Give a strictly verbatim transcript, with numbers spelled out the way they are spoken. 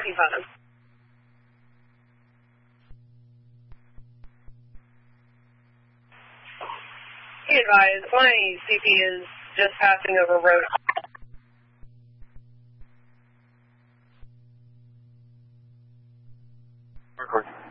parking phone. Be advised, my C P is just passing over road. Record.